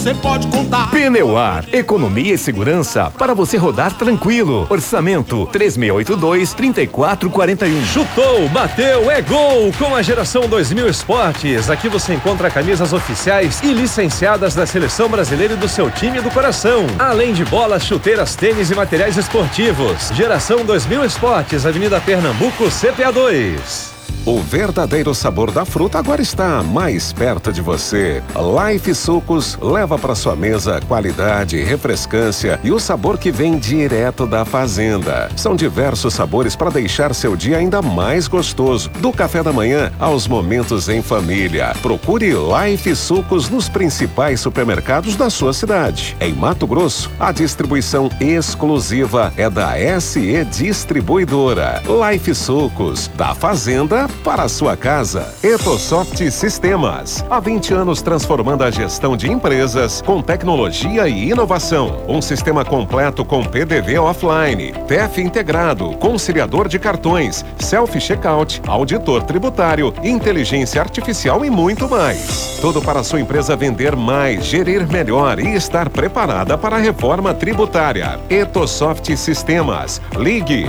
você pode contar. Pneuar, economia e segurança para você rodar tranquilo. Orçamento 3682-3441. Chutou, bateu, é gol! Com a Geração 2000 Esportes, aqui você encontra camisas oficiais e licenciadas da Seleção Brasileira e do seu time do coração. Além de bolas, chuteiras, tênis e materiais esportivos. Geração 2000 Esportes, Avenida Pernambuco, CPA 2. O verdadeiro sabor da fruta agora está mais perto de você. Life Sucos leva para sua mesa qualidade, refrescância e o sabor que vem direto da fazenda. São diversos sabores para deixar seu dia ainda mais gostoso. Do café da manhã aos momentos em família. Procure Life Sucos nos principais supermercados da sua cidade. Em Mato Grosso, a distribuição exclusiva é da SE Distribuidora. Life Sucos, da fazenda para a sua casa. Etosoft Sistemas. Há 20 anos transformando a gestão de empresas com tecnologia e inovação. Um sistema completo com PDV offline, TEF integrado, conciliador de cartões, self-checkout, auditor tributário, inteligência artificial e muito mais. Tudo para a sua empresa vender mais, gerir melhor e estar preparada para a reforma tributária. Etosoft Sistemas. Ligue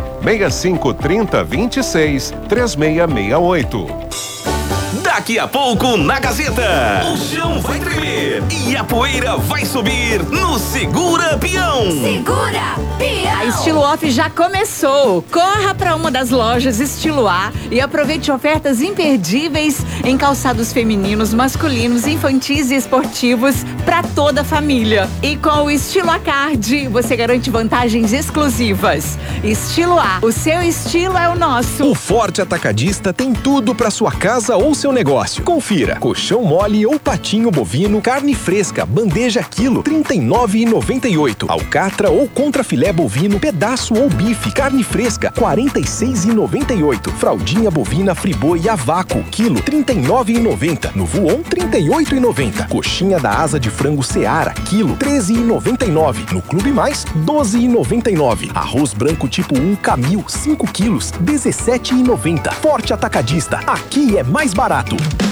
6530263668. Daqui a pouco na Gazeta, o chão vai tremer e a poeira vai subir no Segura Peão. Segura Peão! A Estilo Off já começou. Corra para uma das lojas Estilo A e aproveite ofertas imperdíveis em calçados femininos, masculinos, infantis e esportivos para toda a família. E com o Estilo A Card, você garante vantagens exclusivas. Estilo A, o seu estilo é o nosso. O Forte Atacadista tem tudo para sua casa ou seu negócio. Confira: colchão mole ou patinho bovino, carne fresca, bandeja quilo, R$ 39,98. Alcatra ou contrafilé bovino, pedaço ou bife, carne fresca, R$ 46,98. Fraldinha bovina Friboi a vácuo, quilo, R$ 39,90. No Voon, R$ 38,90. Coxinha da asa de frango Seara, quilo, R$ 13,99. No Clube Mais, R$ 12,99. Arroz branco tipo 1 Camil, 5 quilos, R$ 17,90. Forte Atacadista, aqui é mais barato.